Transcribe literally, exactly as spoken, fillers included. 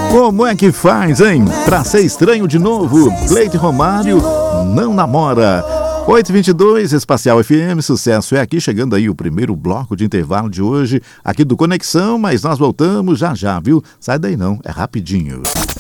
Como é que faz, hein? Pra ser estranho de novo, Cleide Romário não namora. oito e vinte e dois, Espacial F M, sucesso é aqui, chegando aí o primeiro bloco de intervalo de hoje, aqui do Conexão, mas nós voltamos já já, viu? Sai daí não, é rapidinho.